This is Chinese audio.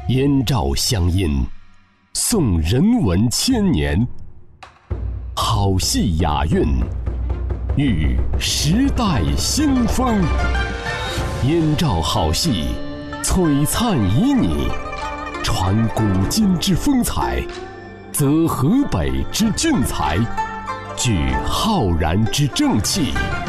燕赵乡音，颂人文千年，好戏雅韵，遇时代新风。燕赵好戏，璀璨旖旎，传古今之风采，则河北之俊才，聚浩然之正气。